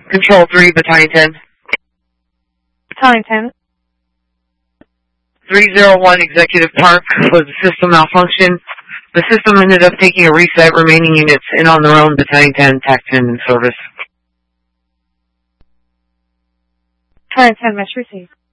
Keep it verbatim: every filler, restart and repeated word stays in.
Control three, Battalion ten. Battalion ten. three oh one Executive Park was a system malfunction. The system ended up taking a reset, remaining units in on their own. Battalion ten, TAC ten in service. Battalion ten, mesh received.